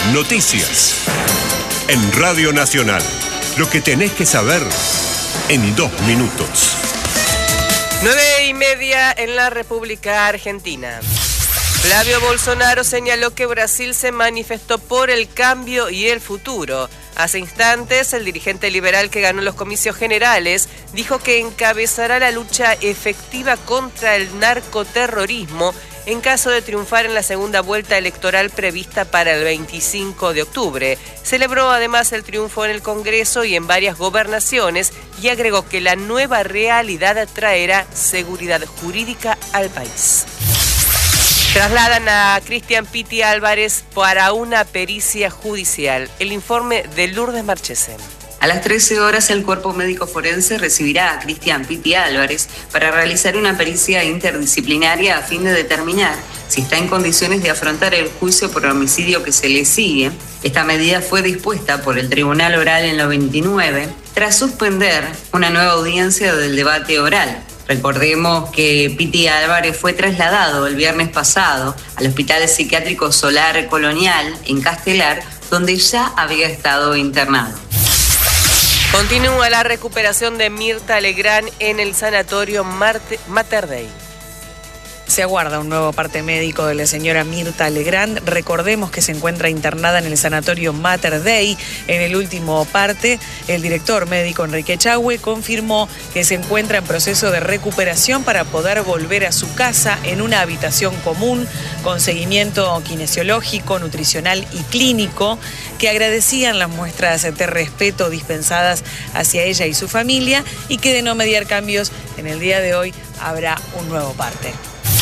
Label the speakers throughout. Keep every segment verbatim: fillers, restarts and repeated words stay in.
Speaker 1: Noticias. En Radio Nacional. Lo que tenés que saber en dos minutos.
Speaker 2: Nueve y media en la República Argentina. Flavio Bolsonaro señaló que Brasil se manifestó por el cambio y el futuro. Hace instantes, el dirigente liberal que ganó los comicios generales dijo que encabezará la lucha efectiva contra el narcoterrorismo en caso de triunfar en la segunda vuelta electoral prevista para el veinticinco de octubre. Celebró además el triunfo en el Congreso y en varias gobernaciones y agregó que la nueva realidad traerá seguridad jurídica al país. Trasladan a Cristian Pitti Álvarez para una pericia judicial. El informe de Lourdes Marchesen.
Speaker 3: A las trece horas, el cuerpo médico forense recibirá a Cristian Pitti Álvarez para realizar una pericia interdisciplinaria a fin de determinar si está en condiciones de afrontar el juicio por homicidio que se le sigue. Esta medida fue dispuesta por el Tribunal Oral en lo veintinueve, tras suspender una nueva audiencia del debate oral. Recordemos que Pitti Álvarez fue trasladado el viernes pasado al Hospital Psiquiátrico Solar Colonial en Castelar, donde ya había estado internado.
Speaker 2: Continúa la recuperación de Mirta Legrand en el sanatorio Mater Dei.
Speaker 4: Se aguarda un nuevo parte médico de la señora Mirta Legrand. Recordemos que se encuentra internada en el sanatorio Mater Dei. En el último parte, el director médico Enrique Echagüe confirmó que se encuentra en proceso de recuperación para poder volver a su casa en una habitación común con seguimiento kinesiológico, nutricional y clínico, que agradecían las muestras de respeto dispensadas hacia ella y su familia y que de no mediar cambios en el día de hoy habrá un nuevo parte.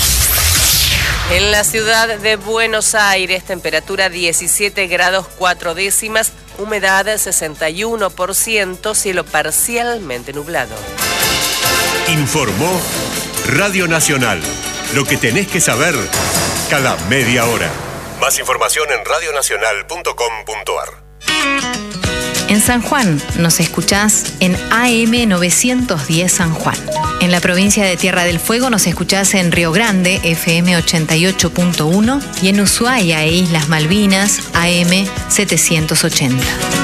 Speaker 2: En la ciudad de Buenos Aires, temperatura diecisiete grados cuatro décimas, humedad sesenta y uno por ciento, cielo parcialmente nublado.
Speaker 1: Informó Radio Nacional. Lo que tenés que saber cada media hora. Más información en radio nacional punto com punto a r.
Speaker 5: En San Juan nos escuchás en A M novecientos diez San Juan. En la provincia de Tierra del Fuego nos escuchás en Río Grande, F M ochenta y ocho punto uno, y en Ushuaia e Islas Malvinas, A M setecientos ochenta.